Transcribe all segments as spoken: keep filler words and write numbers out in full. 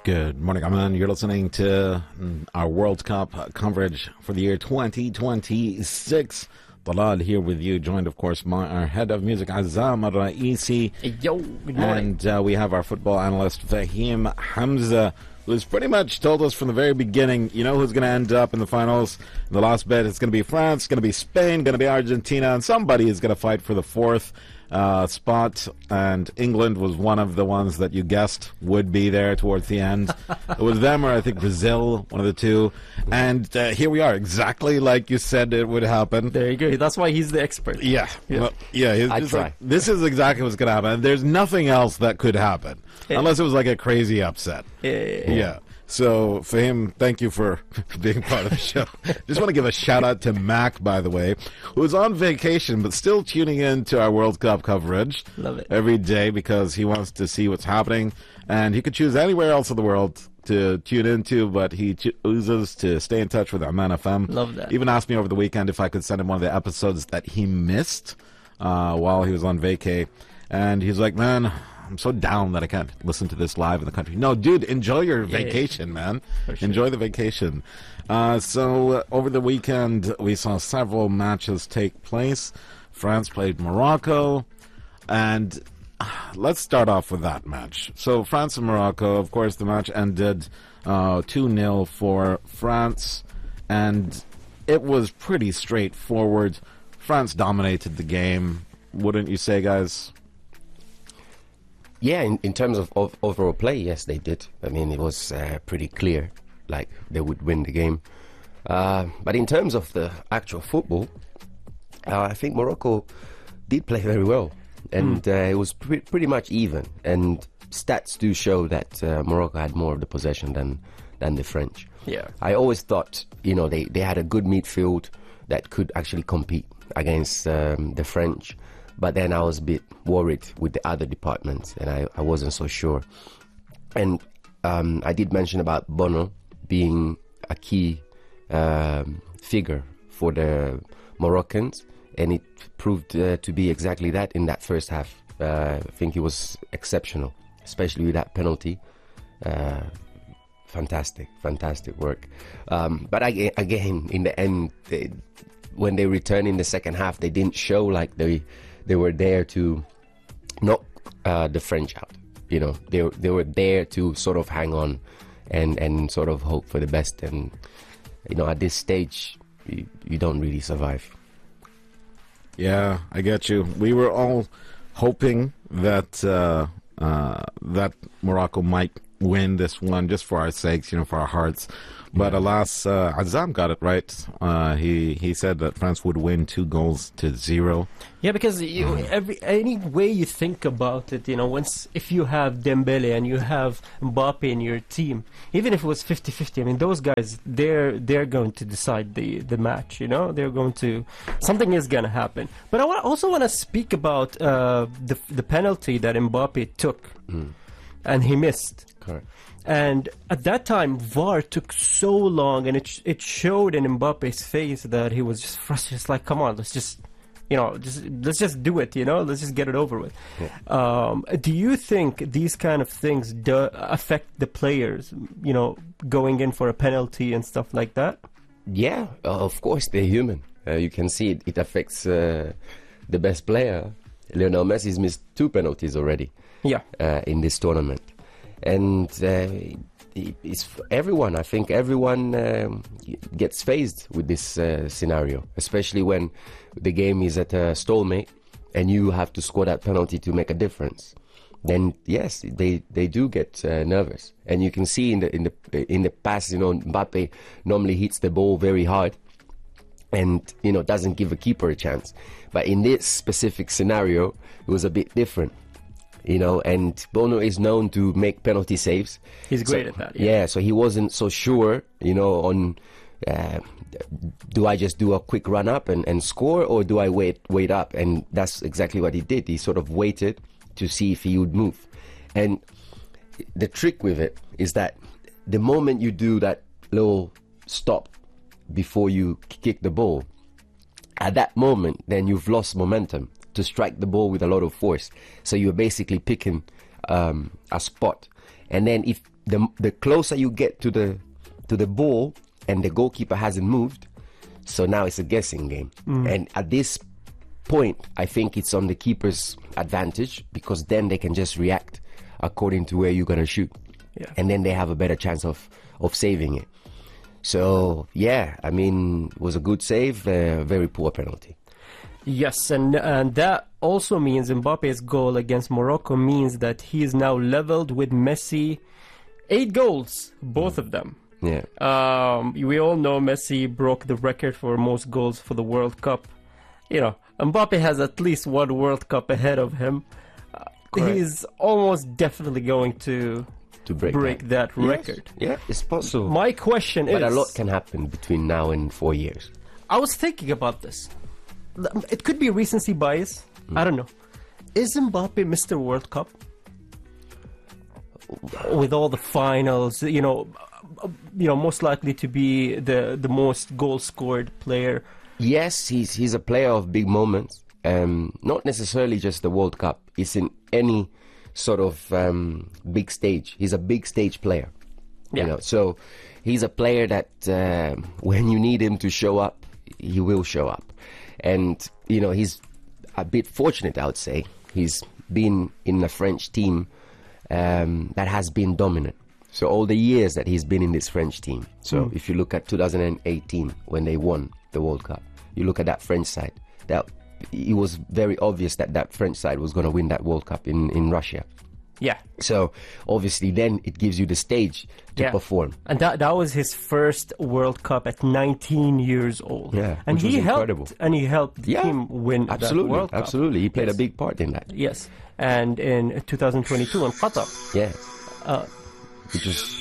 Good morning, everyone. You're listening to our World Cup coverage for the year twenty twenty-six. Talal here with you, joined, of course, by our head of music, Azam Al-Raisi. Yo, good morning. And uh, we have our football analyst, Fahim Hamza, who's pretty much told us from the very beginning, you know who's going to end up in the finals. In the last bit, it's going to be France, it's going to be Spain, going to be Argentina, and somebody is going to fight for the fourth uh, spot. And England was one of the ones that you guessed would be there towards the end. It was them or I think Brazil, one of the two. And uh, here we are, exactly like you said it would happen. There you go. That's why he's the expert. Yeah. Yeah. Well, yeah I just try. like, this is exactly what's going to happen. There's nothing else that could happen. Yeah. Unless it was like a crazy upset. Yeah. Yeah. So, for him, thank you for being part of the show. Just want to give a shout out to Mac, by the way, who's on vacation but still tuning in to our World Cup coverage. Love it. Every day because he wants to see what's happening. And he could choose anywhere else in the world to tune into, but he chooses to stay in touch with Amman F M. Love that. Even asked me over the weekend if I could send him one of the episodes that he missed uh, while he was on vacay. And he's like, man, I'm so down that I can't listen to this live in the country. No, dude, enjoy your Yeah, vacation, man. For sure. Enjoy the vacation. Uh, so, uh, over the weekend, we saw several matches take place. France played Morocco. And uh, let's start off with that match. So, France and Morocco, of course, the match ended uh, two nil for France. And it was pretty straightforward. France dominated the game. Wouldn't you say, guys? Yeah, in, in terms of, of overall play, yes, they did. I mean, it was uh, pretty clear, like they would win the game. Uh, but in terms of the actual football, uh, I think Morocco did play very well. And mm. uh, it was pre- pretty much even. And stats do show that uh, Morocco had more of the possession than, than the French. Yeah. I always thought, you know, they, they had a good midfield that could actually compete against um, the French. But then I was a bit worried with the other departments, and I, I wasn't so sure. And um, I did mention about Bono being a key um, figure for the Moroccans, and it proved uh, to be exactly that in that first half. Uh, I think he was exceptional, especially with that penalty. Uh, fantastic, fantastic work. Um, but I, again, in the end, they, when they returned in the second half, they didn't show like they... They were there to knock uh, the French out. You know, they they were there to sort of hang on and, and sort of hope for the best. And, you know, at this stage, you, you don't really survive. Yeah, I get you. We were all hoping that uh, uh, that Morocco might win this one just for our sakes, you know, for our hearts. But yeah. alas, uh, Azam got it right. Uh, he he said that France would win two goals to zero. Yeah, because you, mm. every any way you think about it, you know, once if you have Dembele and you have Mbappe in your team, even if it was fifty-fifty, I mean, those guys, they're they're going to decide the, the match, you know? They're going to... Something is going to happen. But I wa- also want to speak about uh, the the penalty that Mbappe took, mm. and he missed. Correct. And at that time, V A R took so long, and it sh- it showed in Mbappe's face that he was just frustrated. It's like, come on, let's just, you know, just let's just do it, you know, let's just get it over with. Yeah. Um, do you think these kind of things do affect the players, you know, going in for a penalty and stuff like that? Yeah, uh, of course, they're human. Uh, you can see it, it affects uh, the best player. Lionel Messi's missed two penalties already. Yeah. Uh, in this tournament. And uh, it's everyone, I think everyone um, gets faced with this uh, scenario, especially when the game is at a stalemate and you have to score that penalty to make a difference. Then yes, they, they do get uh, nervous, and you can see in the in the in the past, you know, Mbappe normally hits the ball very hard, and you know doesn't give a keeper a chance. But in this specific scenario, it was a bit different. You know, and Bono is known to make penalty saves. He's great so, at that. Yeah. yeah, so he wasn't so sure, you know, on uh, do I just do a quick run up and, and score, or do I wait wait up? And that's exactly what he did. He sort of waited to see if he would move. And the trick with it is that the moment you do that little stop before you kick the ball, at that moment, then you've lost momentum to strike the ball with a lot of force. So you're basically picking um, a spot. And then if the the closer you get to the to the ball and the goalkeeper hasn't moved, so now it's a guessing game. Mm. And at this point, I think it's on the keeper's advantage, because then they can just react according to where you're going to shoot. Yeah. And then they have a better chance of, of saving it. So, yeah, I mean, it was a good save, a very poor penalty. Yes, and, and that also means Mbappe's goal against Morocco means that he is now leveled with Messi. Eight goals, both of them. Yeah. Um, we all know Messi broke the record for most goals for the World Cup. You know, Mbappe has at least one World Cup ahead of him. Uh, he's almost definitely going to to break, break that, that record. Yes. Yeah, it's possible. My question but is... But a lot can happen between now and four years. I was thinking about this. It could be recency bias. Mm. I don't know. Is Mbappe Mister World Cup? With all the finals, you know, you know, most likely to be the the most goal scored player. Yes, he's he's a player of big moments. Um, not necessarily just the World Cup. It's in any sort of um, big stage. He's a big stage player. Yeah. You know, so he's a player that uh, when you need him to show up, he will show up. And you know, he's a bit fortunate, I would say. He's been in the French team um, that has been dominant. So all the years that he's been in this French team. So mm. if you look at two thousand eighteen when they won the World Cup, you look at that French side, that it was very obvious that that French side was going to win that World Cup in, in Russia. Yeah. So obviously then it gives you the stage to yeah. perform. And that that was his first World Cup at nineteen years old. Yeah, and he incredible. helped and he helped the yeah, team win absolutely, that World Cup. Absolutely. He played yes. a big part in that. Yes. And in two thousand twenty-two in Qatar. Yeah. Uh, Which was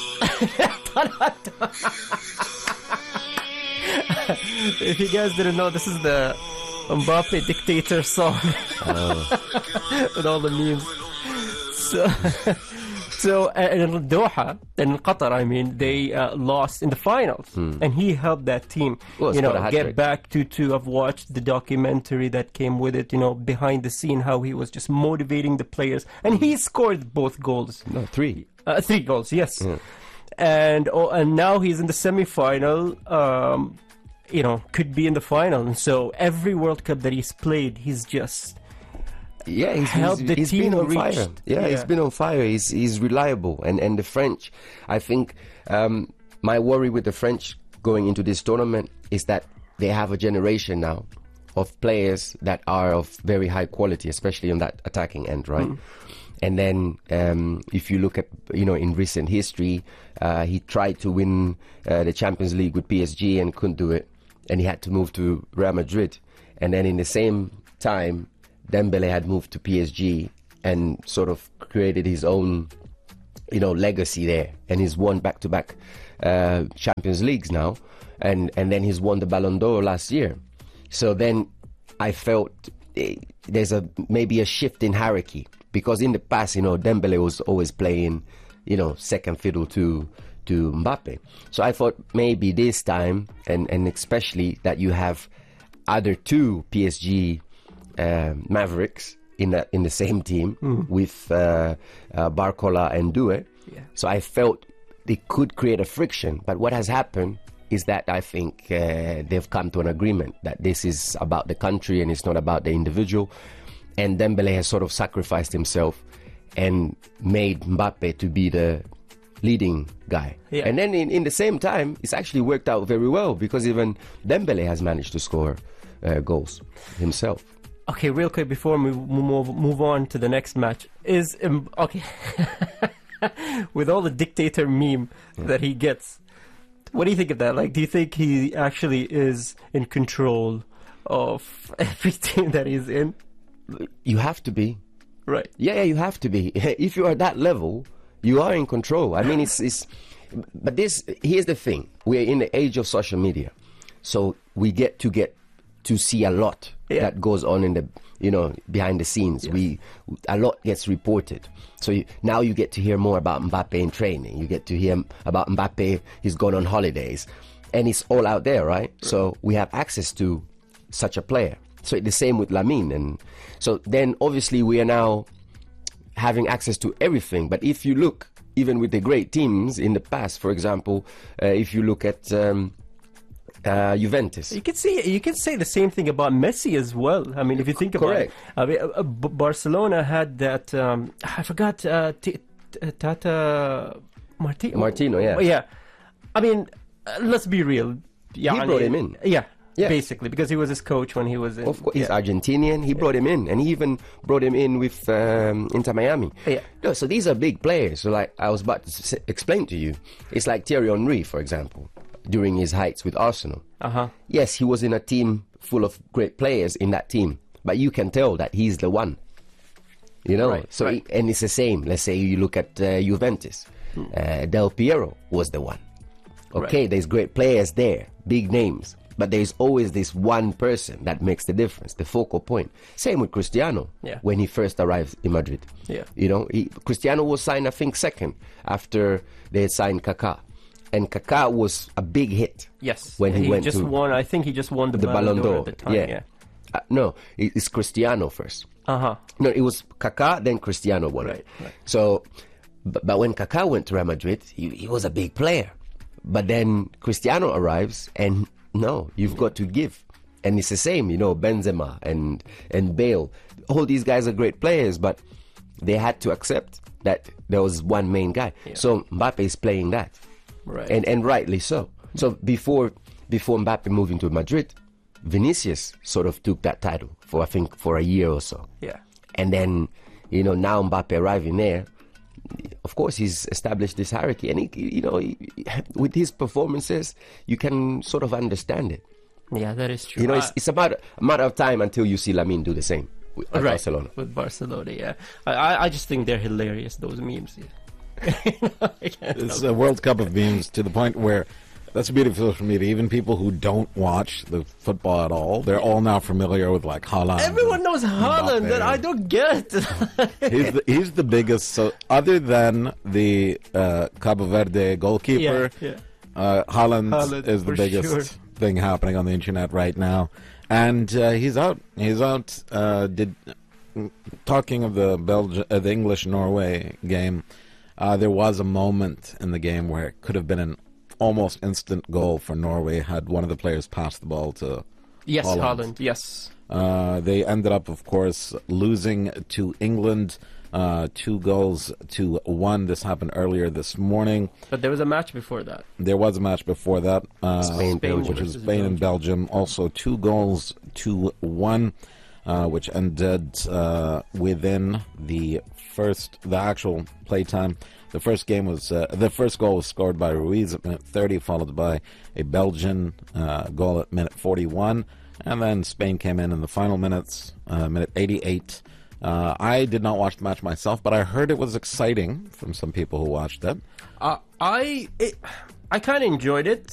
if you guys didn't know, this is the Mbappe dictator song. Oh. With all the memes. So, so uh, in Doha, in Qatar, I mean, they uh, lost in the finals, hmm. and he helped that team, well, you know, get trick. back to to. I've watched the documentary that came with it, you know, behind the scene, how he was just motivating the players, and he scored both goals. No, three. Uh, three goals, yes. Yeah. And oh, and now he's in the semi-final. Um, you know, could be in the final. And so every World Cup that he's played, he's just yeah, he's, helped he's, the he's team been on reached, fire. Yeah, yeah, he's been on fire. He's he's reliable, and and the French. I think um, my worry with the French going into this tournament is that they have a generation now of players that are of very high quality, especially on that attacking end, right? Mm. And then um, if you look at, you know, in recent history, uh, he tried to win uh, the Champions League with P S G and couldn't do it. And he had to move to Real Madrid. And then in the same time, Dembele had moved to P S G and sort of created his own, you know, legacy there. And he's won back-to-back uh, Champions Leagues now. And, and then he's won the Ballon d'Or last year. So then I felt eh, there's a maybe a shift in hierarchy. Because in the past, you know, Dembele was always playing, you know, second fiddle to to Mbappe. So I thought maybe this time, and, and especially that you have other two P S G uh, Mavericks in the, in the same team mm. with uh, uh, Barcola and Doué. Yeah. So I felt they could create a friction. But what has happened is that I think uh, they've come to an agreement that this is about the country and it's not about the individual. And Dembele has sort of sacrificed himself and made Mbappe to be the leading guy. Yeah. And then in, in the same time, it's actually worked out very well because even Dembele has managed to score uh, goals himself. Okay, real quick before we move, move on to the next match. Is, um, okay, with all the dictator meme yeah. that he gets, what do you think of that? Like, do you think he actually is in control of everything that he's in? You have to be. Right. Yeah, yeah, you have to be. If you are at that level, you are in control. I mean, it's, it's... But this... Here's the thing. We're in the age of social media. So we get to get to see a lot yeah. that goes on in the, you know, behind the scenes. Yes. We A lot gets reported. So you, now you get to hear more about Mbappe in training. You get to hear about Mbappe, he's gone on holidays. And it's all out there, right? right? So we have access to such a player. So the same with Lamine. And so then obviously we are now having access to everything. But if you look even with the great teams in the past. For example, uh, if you look at um, uh, Juventus. You can see you can say the same thing about Messi as well. I mean, if you think about Correct. it, I mean, uh, B- Barcelona had that. Um, I forgot uh, T- T- Tata Martino. Martino, yeah. yeah. I mean, uh, let's be real. Yeah, He brought him in. Yeah. Yeah. Basically, because he was his coach when he was in. Of course, he's yeah. Argentinian. He brought him in, and he even brought him in with um, Inter Miami. Yeah. No, so these are big players. So, like I was about to s- explain to you, it's like Thierry Henry, for example, during his heights with Arsenal. Uh huh. Yes, he was in a team full of great players in that team, but you can tell that he's the one. You know, Right, so right. he- and it's the same. Let's say you look at uh, Juventus. Uh, Del Piero was the one. Okay, Right. there's great players there, big names, but there's always this one person that makes the difference, the focal point. Same with Cristiano. Yeah. When he first arrived in Madrid. Yeah. You know, he, Cristiano was signed, I think, second after they had signed Kaká, and Kaká was a big hit. Yes. When he, went just to won. I think he just won the, the Ballon d'Or. at the time. yeah. Yeah. Uh, no, it- it's Cristiano first. Uh huh. No, it was Kaká, then Cristiano won Right, it. right. So, but, but when Kaká went to Real Madrid, he, he was a big player. But then Cristiano arrives, and no, you've got to give. And it's the same, you know, Benzema and and Bale. All these guys are great players, but they had to accept that there was one main guy. Yeah. So Mbappe is playing that, Right. and and rightly so. So before before Mbappe moved into Madrid, Vinicius sort of took that title for I think for a year or so. Yeah. And then, you know, now Mbappe arriving there, of course, he's established this hierarchy. And, he, you know, he, with his performances, you can sort of understand it. Yeah, that is true. You know, Uh, it's, it's a, matter, a matter of time until you see Lamine do the same with at right, Barcelona. with Barcelona. Yeah, I, I I just think they're hilarious. Those memes. Yeah. It's a World Cup of memes to the point where that's the beauty of social media. Even people who don't watch the football at all, they're all now familiar with like Haaland. Everyone and knows Haaland, Mbappe. that I don't get. He's the, he's the biggest. So other than the uh, Cabo Verde goalkeeper, Yeah, yeah. Uh, Haaland, Haaland, is the for biggest sure. thing happening on the internet right now, and uh, he's out. He's out. Uh, did talking of the Belgi- uh, the English Norway game. Uh, there was a moment in the game where it could have been an almost instant goal for Norway had one of the players passed the ball to Yes, Haaland. Haaland. Yes. Uh, they ended up, of course, losing to England, uh, two goals to one. This happened earlier this morning. But there was a match before that. There was a match before that, uh, Spain, Belgium. which is versus Spain and Belgium. Also, two goals to one, uh, which ended uh, within the first, the actual playtime. The first game was uh, the first goal was scored by Ruiz at minute thirty, followed by a Belgian uh, goal at minute forty-one, and then Spain came in in the final minutes, uh, minute eighty-eight. Uh, I did not watch the match myself, but I heard it was exciting from some people who watched it. Uh, I it, I kind of enjoyed it.